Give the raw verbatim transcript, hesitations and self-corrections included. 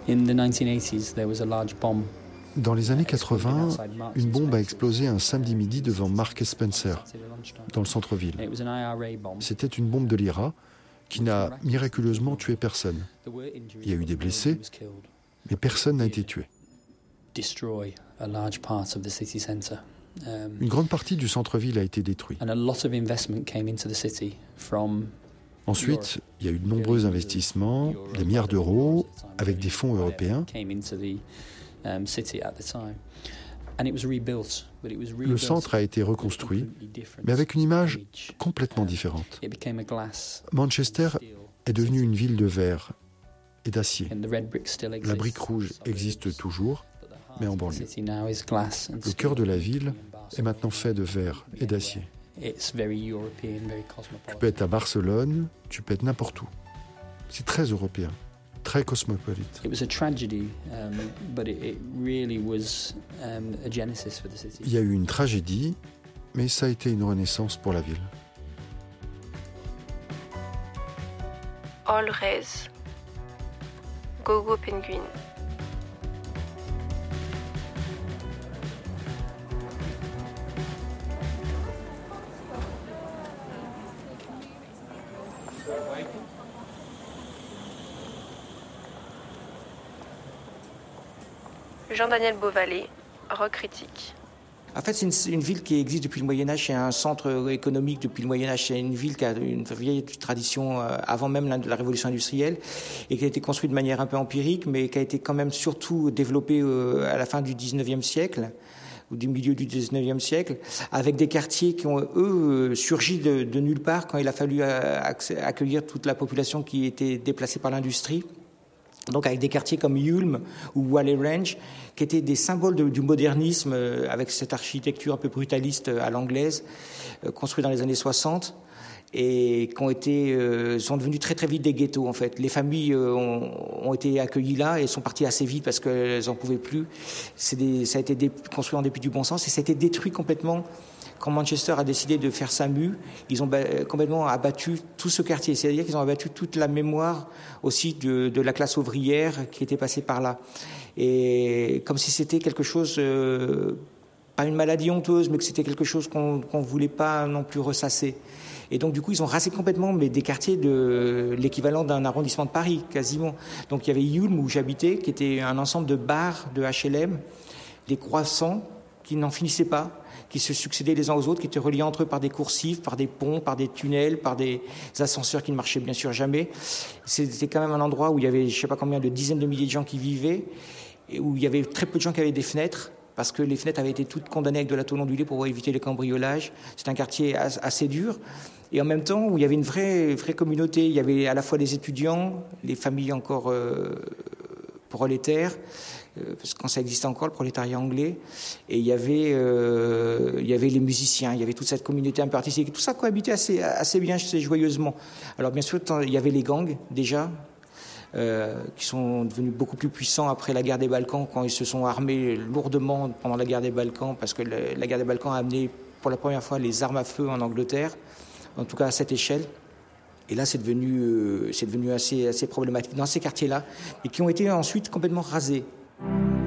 In the nineteen eighties, there was a large bomb. Dans les années quatre-vingts, une bombe a explosé un samedi midi devant Marks et Spencer, dans le centre-ville. C'était une bombe de l'I R A qui n'a miraculeusement tué personne. Il y a eu des blessés, mais personne n'a été tué. Une grande partie du centre-ville a été détruite. Ensuite, il y a eu de nombreux investissements, des milliards d'euros, avec des fonds européens. Le centre a été reconstruit, mais avec une image complètement différente. Manchester est devenue une ville de verre et d'acier. La brique rouge existe toujours, mais en banlieue. Le cœur de la ville est maintenant fait de verre et d'acier. Tu peux être à Barcelone, tu peux être n'importe où. C'est très européen, très cosmopolite. Il y a eu une tragédie, mais ça a été une renaissance pour la ville. All Res, Gogo Penguin. Jean-Daniel Beauvalet, rock critique. En fait, c'est une, une ville qui existe depuis le Moyen-Âge, c'est un centre économique depuis le Moyen-Âge, c'est une ville qui a une vieille tradition avant même la, la révolution industrielle et qui a été construite de manière un peu empirique, mais qui a été quand même surtout développée à la fin du dix-neuvième siècle ou du milieu du dix-neuvième siècle, avec des quartiers qui ont, eux, surgi de, de nulle part quand il a fallu accueillir toute la population qui était déplacée par l'industrie. Donc avec des quartiers comme Hulme ou Whalley Range, qui étaient des symboles de, du modernisme, euh, avec cette architecture un peu brutaliste euh, à l'anglaise, euh, construite dans les années soixante, et qui ont été, euh, sont devenus très très vite des ghettos en fait. Les familles euh, ont, ont été accueillies là et sont parties assez vite parce qu'elles n'en pouvaient plus. C'est des, ça a été dé, construit en dépit du bon sens et ça a été détruit complètement. Quand Manchester a décidé de faire sa mue, ils ont ba- complètement abattu tout ce quartier. C'est-à-dire qu'ils ont abattu toute la mémoire aussi de, de la classe ouvrière qui était passée par là. Et comme si c'était quelque chose, euh, pas une maladie honteuse, mais que c'était quelque chose qu'on qu'on voulait pas non plus ressasser. Et donc du coup, ils ont rasé complètement mais des quartiers de l'équivalent d'un arrondissement de Paris, quasiment. Donc il y avait Hulme où j'habitais, qui était un ensemble de bars de H L M, des croissants qui n'en finissaient pas, qui se succédaient les uns aux autres, qui étaient reliés entre eux par des coursives, par des ponts, par des tunnels, par des ascenseurs qui ne marchaient bien sûr jamais. C'était quand même un endroit où il y avait je ne sais pas combien de dizaines de milliers de gens qui vivaient, et où il y avait très peu de gens qui avaient des fenêtres, parce que les fenêtres avaient été toutes condamnées avec de la tôle ondulée pour éviter les cambriolages. C'était un quartier assez dur. Et en même temps, où il y avait une vraie, vraie communauté. Il y avait à la fois les étudiants, les familles encore euh, prolétaires, parce que quand ça existait encore, le prolétariat anglais, et il y avait, euh, il y avait les musiciens, il y avait toute cette communauté un peu artistique, et tout ça cohabitait assez, assez bien, assez joyeusement. Alors bien sûr, il y avait les gangs, déjà, euh, qui sont devenus beaucoup plus puissants après la guerre des Balkans, quand ils se sont armés lourdement pendant la guerre des Balkans, parce que le, la guerre des Balkans a amené pour la première fois les armes à feu en Angleterre, en tout cas à cette échelle. Et là, c'est devenu, euh, c'est devenu assez, assez problématique dans ces quartiers-là, et qui ont été ensuite complètement rasés.